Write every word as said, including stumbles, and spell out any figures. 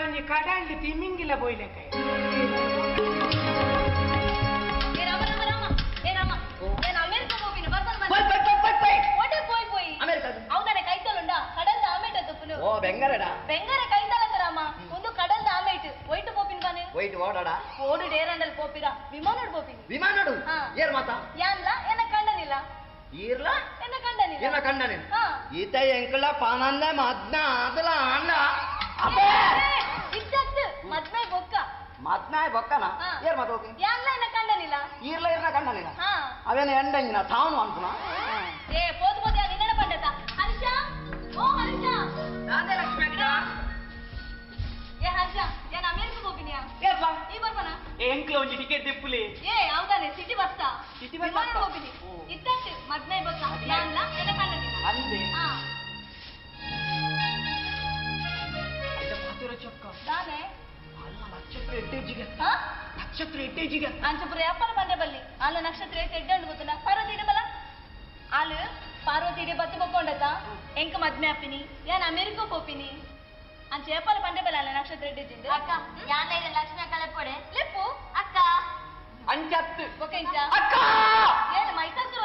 ಒಂಜಿ ಕಡಲ್ಡ್ ತಿಮ್ಮಿಂಗಿಲ್ಲ ಬೋಯ್ಲೆಕ್ಕ ఓ బెంగరడా బెంగర కైతలకరామ ముందు కడల్ ఆమేట్ వైట్ పోపిన్ బానే వైట్ ఓడడా ఓడు డేరండల్ పోపిరా విమానడు పోపిన్ విమానడు ఏర్ మాత యాన్లా ఎన కండనిలా ఈర్లా ఎన కండనిలా ఎన కండని ఈత ఎంకల పానంద మద్న అదల అన్న అబ్బే ఇజ్జత్ మద్నాయ్ బొక్క మద్నాయ్ బొక్కనా ఏర్ మాత ఓకే యాన్లా ఎన కండనిలా ఈర్లా ఎన కండనిలా అవేన ఎండంగిన తావును అనుకున్నా ఏ పోదు పోదు అని నిన్న పండత హర్ష ఓ హర్ష రాధే లక్ష్మి అక్క ఏ హర్ష నేను అమెరికా పోపినియా ఏపా ఈ బర్మనా ఏ ఎంక్లో ఉంచి టికెట్ తిప్పులే ఏ అవుతానే సిటీ బస్తా సిటీ బస్ విమానం పోపిని ఇద్దట్ మద్నాయ్ బొక్క యాన్లా ఎన కండనిలా అంతే ఆ అయితే పాతుర చొక్క దానే ಅಲ್ಲ ನಕ್ಷತ್ರ ಎಟ್ಟೇಜಿಗೆ ಹಾ ನಕ್ಷತ್ರ ಎಟ್ಟೇಜಿಗೆ ಅಂಚಪುರ ಯಾಪನ ಬಂಡೆ ಬಲ್ಲಿ ಆಲ ನಕ್ಷತ್ರ ಎಟ್ಟು ಎಡ್ಡೆ ಗೊತ್ತುನ ಪಾರ್ವತಿ ಇಡಬಲ ಆಲು ಪಾರ್ವತಿ ಇಡಿ ಬತ್ತು ಬಕ್ಕೊಂಡತ ಎಂಕ ಮದ್ಮೆ ಅಪ್ಪಿನಿ ಯಾನ್ ಅಮೆರಿಕಾ ಪೋಪಿನಿ ಅಂಚ ಯಾಪನ ಬಂಡೆ ಬಲ್ಲ ಆಲ ನಕ್ಷತ್ರ ಎಡ್ಡೆಜಿಂದು ಅಕ್ಕ ಯಾನ್ ಲೈನ ಲಕ್ಷ್ಮಿ ಅಕ್ಕ ಲೆಪ್ಪೊಡೆ ಲೆಪ್ಪು ಅಕ್ಕ ಅಂಚತ್ತು ಓಕೆ ಇಂಚ ಅಕ್ಕ ಏನು ಮೈಸೂರು